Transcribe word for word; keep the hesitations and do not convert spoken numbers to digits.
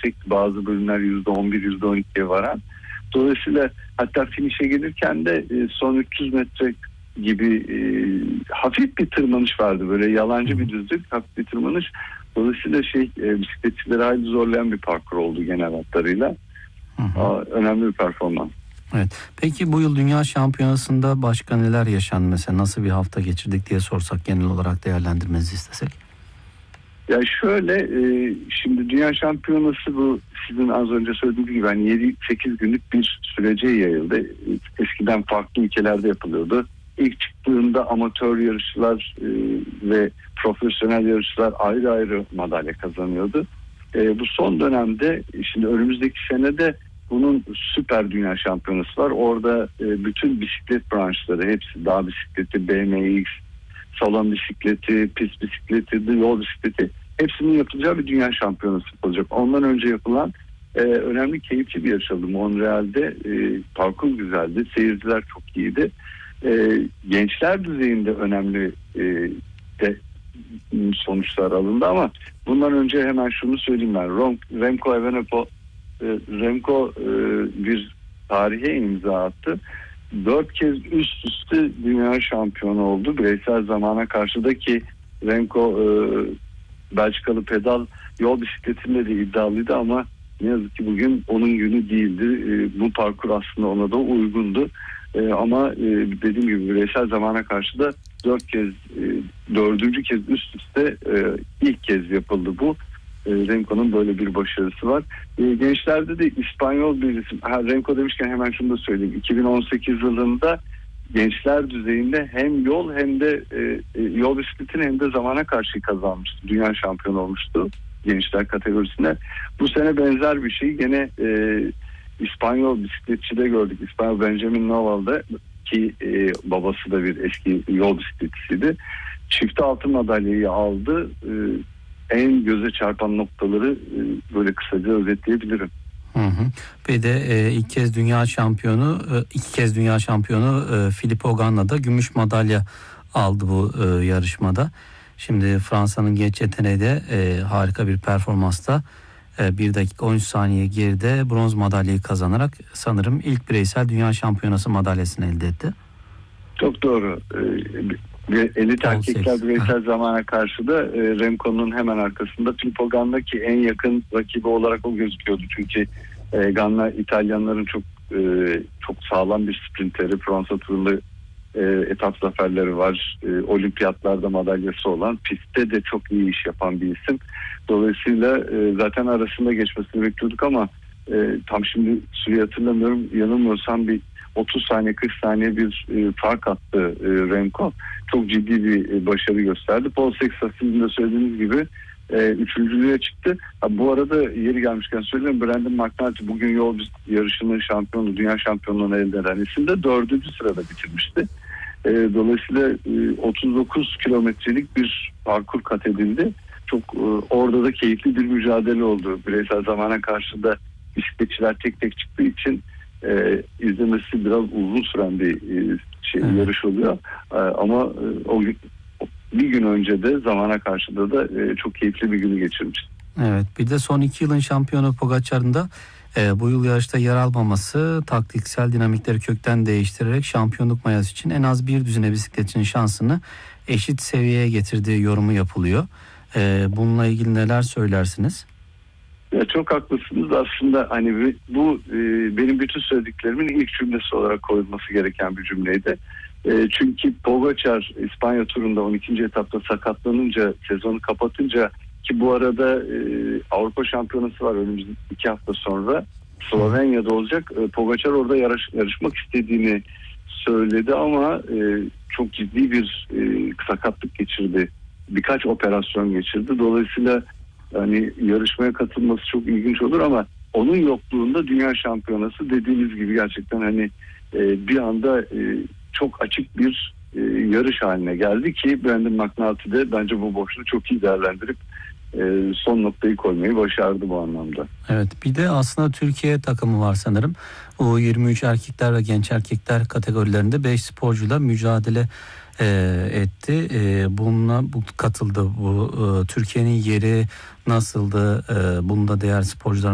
yüksekti. Bazı bölümler yüzde on bir yüzde on ikiye varan. Dolayısıyla hatta finişe gelirken de e, son üç yüz metre gibi e, hafif bir tırmanış vardı. Böyle yalancı bir düzlük, hafif bir tırmanış. Dolayısıyla şey e, bisikletçileri hayli zorlayan bir parkur oldu genel hatlarıyla. Hı hı. Aa, önemli bir performans. Evet. Peki bu yıl Dünya Şampiyonası'nda başka neler yaşandı mesela? Nasıl bir hafta geçirdik diye sorsak, genel olarak değerlendirmenizi istesek. Ya şöyle e, şimdi Dünya Şampiyonası bu sizin az önce söylediğiniz gibi hani yedi sekiz günlük bir sürece yayıldı. Eskiden farklı ülkelerde yapılıyordu. İlk çıktığında amatör yarışçılar e, ve profesyonel yarışçılar ayrı ayrı madalya kazanıyordu. E, bu son dönemde şimdi önümüzdeki senede bunun süper dünya şampiyonası var. Orada e, bütün bisiklet branşları hepsi dağ bisikleti, B M X, salon bisikleti, pist bisikleti, yol bisikleti hepsinin yapılacağı bir dünya şampiyonası olacak. Ondan önce yapılan e, önemli keyifli bir yarış oldu. Montreal'de e, parkur güzeldi. Seyirciler çok iyiydi. E, gençler düzeyinde önemli e, de sonuçlar alındı ama bundan önce hemen şunu söyleyeyim ben. Rom, Remco Evenepoel e, Remco e, bir tarihe imza attı. Dört kez üst üste dünya şampiyonu oldu. Bireysel zamana karşı da ki Remco e, Belçikalı pedal yol bisikletinde de iddialıydı ama ne yazık ki bugün onun günü değildi. E, bu parkur aslında ona da uygundu. E, ama e, dediğim gibi bireysel zamana karşı da dört kez, e, dördüncü kez üst üste e, ilk kez yapıldı bu. E, Remco'nun böyle bir başarısı var. E, gençlerde de İspanyol bir isim. Ha, Remco demişken hemen şunu da söyleyeyim. iki bin on sekiz yılında gençler düzeyinde hem yol hem de e, yol bisikletini hem de zamana karşı kazanmıştı. Dünya şampiyonu olmuştu gençler kategorisinde. Bu sene benzer bir şey gene e, İspanyol bisikletçide gördük. İspanyol Benjamin Noval'da ki e, babası da bir eski yol bisikletçisiydi. Çifte altın madalyayı aldı. E, en göze çarpan noktaları e, böyle kısaca özetleyebilirim. Hı hı. Bir de e, ilk kez dünya şampiyonu, e, iki kez dünya şampiyonu e, Filippo Ganna da gümüş madalya aldı bu e, yarışmada. Şimdi Fransa'nın genç yeteneği de e, harika bir performansla e, bir dakika on üç saniye geride bronz madalyayı kazanarak sanırım ilk bireysel dünya şampiyonası madalyasını elde etti. Çok doğru. E, elit erkekler bireysel zamana karşı da e, Remco'nun hemen arkasında Filippo Ganna ki en yakın rakibi olarak o gözüküyordu. Çünkü e, Ganna İtalyanların çok e, çok sağlam bir sprinteri. Fransa turunda e, etap zaferleri var. E, olimpiyatlarda madalyası olan, pistte de çok iyi iş yapan bir isim. Dolayısıyla e, zaten arasında geçmesini bekliyorduk ama e, tam şimdi süreyi hatırlamıyorum. Yanılmıyorsam bir otuz saniye kırk saniye bir e, fark attı e, Remco. Çok ciddi bir e, başarı gösterdi. Paul Sexton sizin de söylediğiniz gibi e, üçüncülüğe çıktı. Ha, bu arada yeri gelmişken söyleyeyim, Brandon McNulty bugün yol yarışının şampiyonu, dünya şampiyonluğunu elde eden isim de dördüncü sırada bitirmişti. E, dolayısıyla e, otuz dokuz kilometrelik bir parkur kat edildi. Çok e, orada da keyifli bir mücadele oldu. Bireysel zamana karşı da bisikletçiler tek tek çıktığı için e, izlemesi biraz uzun süren bir e, şey, evet. yarış oluyor. E, ama e, o bir gün önce de zamana karşı da da e, çok keyifli bir günü geçirmişti. Evet, bir de son iki yılın şampiyonu Pogacar'ın da e, bu yıl yarışta yer almaması taktiksel dinamikleri kökten değiştirerek şampiyonluk mayası için en az bir düzine bisikletçinin şansını eşit seviyeye getirdiği yorumu yapılıyor. E, bununla ilgili neler söylersiniz? Ya çok haklısınız aslında, hani bu e, benim bütün söylediklerimin ilk cümlesi olarak koyulması gereken bir cümleydi. E, çünkü Pogacar İspanya turunda on ikinci etapta sakatlanınca, sezonu kapatınca, ki bu arada e, Avrupa Şampiyonası var önümüzdeki iki hafta sonra Slovenya'da olacak. E, Pogacar orada yarış, yarışmak istediğini söyledi ama e, çok ciddi bir e, sakatlık geçirdi. Birkaç operasyon geçirdi. Dolayısıyla yani yarışmaya katılması çok ilginç olur ama onun yokluğunda dünya şampiyonası dediğimiz gibi gerçekten hani e, bir anda e, çok açık bir e, yarış haline geldi ki Brandon McNulty de bence bu boşluğu çok iyi değerlendirip e, son noktayı koymayı başardı bu anlamda. Evet, bir de aslında Türkiye takımı var sanırım. O yirmi üç erkekler ve genç erkekler kategorilerinde beş sporcuyla mücadele e, etti. E, bununla bu katıldı. Bu e, Türkiye'nin yeri nasıldı? E, bunda diğer sporcular